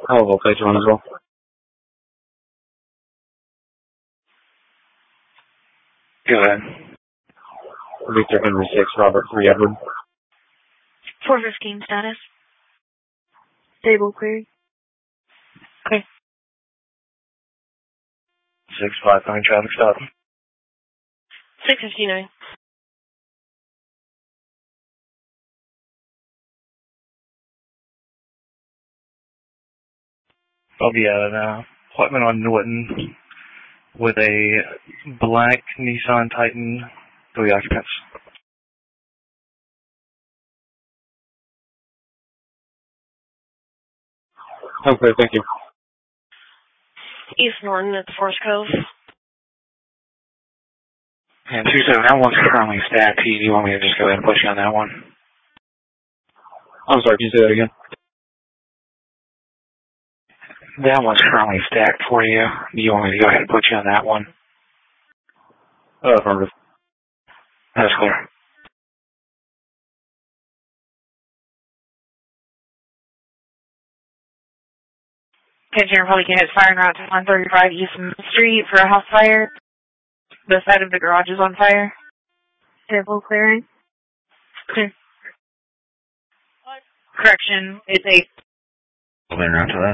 I'll page one as well. Go ahead. Victor Henry 6, Robert 3, Edward. 415 status. Stable query. Okay. 659 traffic stop. 659. I'll be at an appointment on Norton with a black Nissan Titan, 3 occupants. Okay, thank you. East Norton at the Forest Cove. And 27, that one's currently stacked. Do you want me to just go ahead and push you on that one? I'm sorry, can you say that again? That one's currently stacked for you. Do you want me to go ahead and put you on that one? Affirmative. That's clear. Kitchener Republican is firing route to 135 East Mill Street for a house fire. The side of the garage is on fire. Stable clearing. Clear. Correction, it's 8. Clear after that.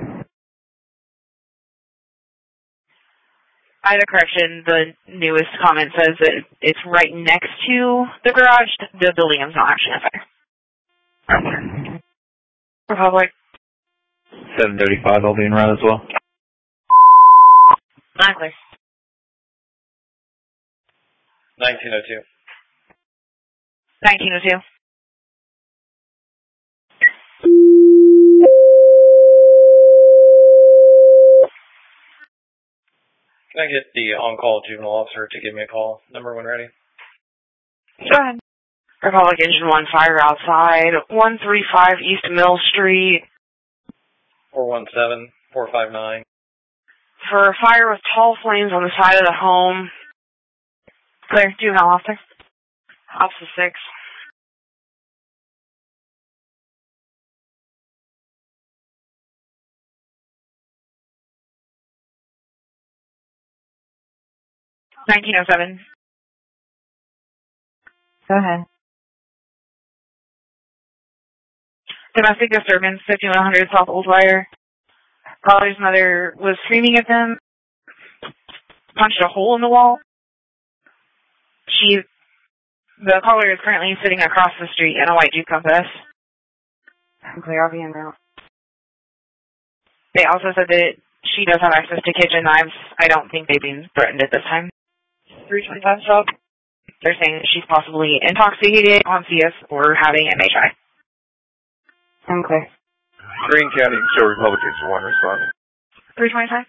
I had a correction. The newest comment says that it's right next to the garage. The building is not actually on fire. Republic. 735, I'll be in route as well. Not clear. 1902. 1902. Can I get the on-call juvenile officer to give me a call? Number when ready. Go ahead. Republic Engine 1 fire outside, 135 East Mill Street. 417, 459. For a fire with tall flames on the side of the home. Clear. Juvenile officer. Officer 6. $1907. Go ahead. Domestic disturbance, 5100 South Old Wire. Caller's mother was screaming at them, punched a hole in the wall. The caller is currently sitting across the street in a white Jeep Compass. Clear, I'll be en route. They also said that she does have access to kitchen knives. I don't think they've been threatened at this time. 325 stop. They're saying that she's possibly intoxicated on CS or having MHI. I'm clear. Green County Missouri Republicans, 1 response. 325.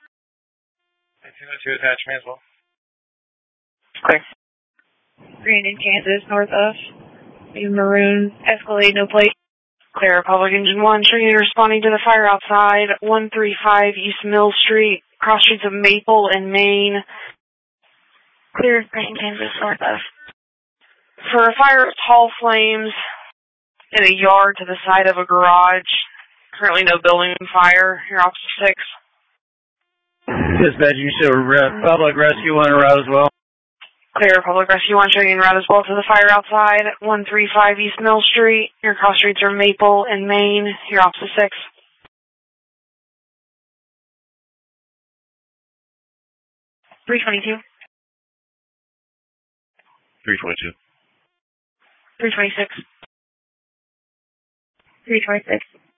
1902 attachment as well. Clear. Green in Kansas, north of. Maroon, Escalade, no plate. Clear, Republic Engine 1, Trinity responding to the fire outside, 135 East Mill Street, cross streets of Maple and Maine. Clear, Green, Kansas, north of. For a fire of tall flames in a yard to the side of a garage. Currently no building fire. Here, Officer 6. Dispatch, you show Public Rescue 1 route as well. Clear, Public Rescue 1 showing route as well to the fire outside, 135 East Mill Street. Your cross streets are Maple and Maine. Here, Officer 6. $322. 322. 326. 326.